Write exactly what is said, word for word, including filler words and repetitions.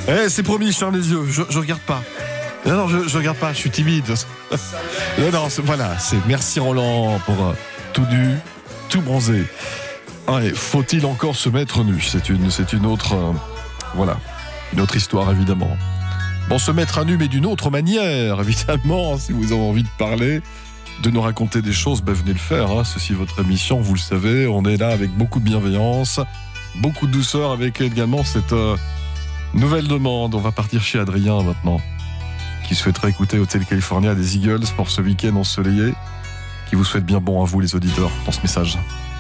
Eh, c'est promis, je ferme les yeux, je, je regarde pas. Non, non, je, je regarde pas, je suis timide. Non, non, c'est, voilà, c'est merci Roland pour euh, tout nu, tout bronzé. Ouais, faut-il encore se mettre nu? C'est une, c'est une autre, euh, voilà, une autre histoire évidemment. Bon, se mettre à nu, mais d'une autre manière, évidemment. Si vous avez envie de parler, de nous raconter des choses, ben venez le faire. Hein. Ceci est votre émission, vous le savez. On est là avec beaucoup de bienveillance, beaucoup de douceur, avec également cette euh, nouvelle demande. On va partir chez Adrien maintenant, qui souhaiterait écouter Hotel California des Eagles pour ce week-end ensoleillé, qui vous souhaite bien bon à vous les auditeurs dans ce message.